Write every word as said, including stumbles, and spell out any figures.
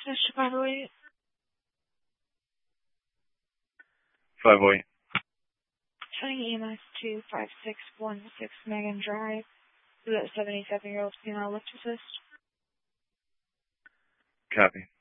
Assist five oh eight. five oh eight. Sending E M S to five six one six Megan Drive. To that seventy-seven-year-old female lift assist. Copy.